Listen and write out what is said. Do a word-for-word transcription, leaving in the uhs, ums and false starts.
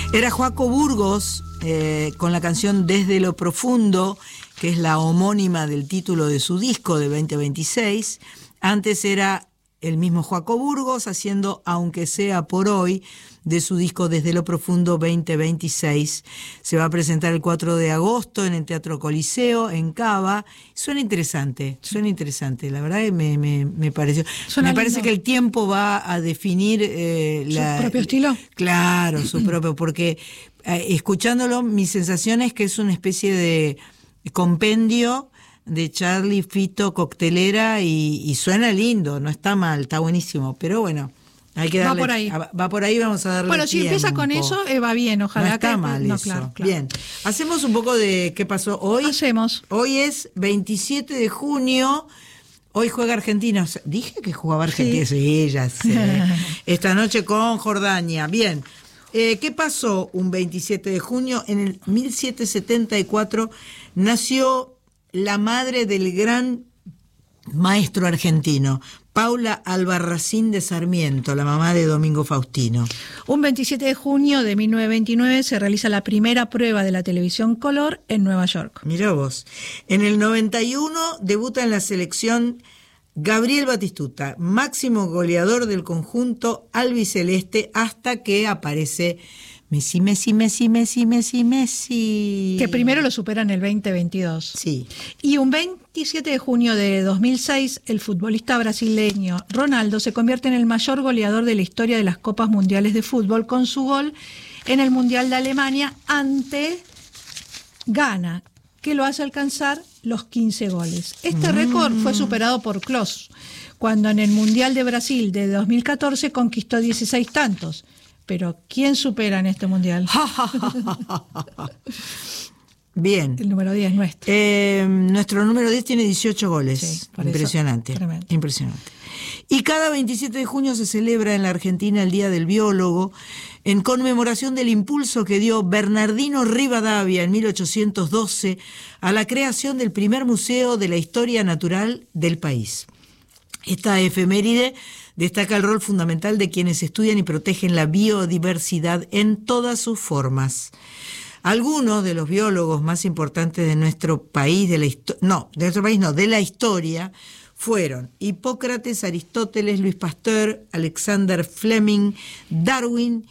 Era Joaco Burgos eh, con la canción Desde lo Profundo, que es la homónima del título de su disco de veinte veintiséis. Antes era el mismo Joaco Burgos haciendo Aunque sea por hoy, de su disco Desde lo Profundo veinte veintiséis. Se va a presentar el cuatro de agosto en el Teatro Coliseo, en Cava. Suena interesante, suena interesante. La verdad que me, me, me pareció. Suena me parece lindo. Que el tiempo va a definir eh, ¿Su la, propio estilo? Claro, su propio, porque eh, escuchándolo, mi sensación es que es una especie de compendio de Charlie, Fito, Coctelera, y, y suena lindo, no está mal, está buenísimo, pero bueno. Hay que darle, va por ahí. Va por ahí, vamos a darle Bueno, si tiempo. Empieza con eso, eh, va bien, ojalá. No está que, mal no, eso. Claro, claro. Bien. Hacemos un poco de qué pasó hoy. Hacemos. Hoy es veintisiete de junio. Hoy juega Argentina. Dije que jugaba Argentina. Sí, sí ya sé. Esta noche con Jordania. Bien. Eh, ¿Qué pasó un veintisiete de junio? En el mil setecientos setenta y cuatro nació la madre del gran maestro argentino, Paula Albarracín de Sarmiento, la mamá de Domingo Faustino. Un veintisiete de junio de mil novecientos veintinueve se realiza la primera prueba de la televisión color en Nueva York. Mirá vos. En el noventa y uno debuta en la selección Gabriel Batistuta, máximo goleador del conjunto albiceleste, hasta que aparece Messi, Messi, Messi, Messi, Messi, Messi. Que primero lo supera en el veinte veintidós. Sí. Y un veintisiete de junio de dos mil seis, el futbolista brasileño Ronaldo se convierte en el mayor goleador de la historia de las Copas Mundiales de Fútbol con su gol en el Mundial de Alemania ante Ghana, que lo hace alcanzar los quince goles. Este mm. récord fue superado por Klose, cuando en el Mundial de Brasil de dos mil catorce conquistó dieciséis tantos. Pero ¿quién supera en este mundial? Bien. El número diez nuestro. Eh, nuestro número diez tiene dieciocho goles. Sí, impresionante. Eso, tremendo. Impresionante. Y cada veintisiete de junio se celebra en la Argentina el Día del Biólogo, en conmemoración del impulso que dio Bernardino Rivadavia en mil ochocientos doce a la creación del primer museo de la historia natural del país. Esta efeméride destaca el rol fundamental de quienes estudian y protegen la biodiversidad en todas sus formas. Algunos de los biólogos más importantes de nuestro país, de la histo- no, de nuestro país no, de la historia, fueron Hipócrates, Aristóteles, Luis Pasteur, Alexander Fleming, Darwin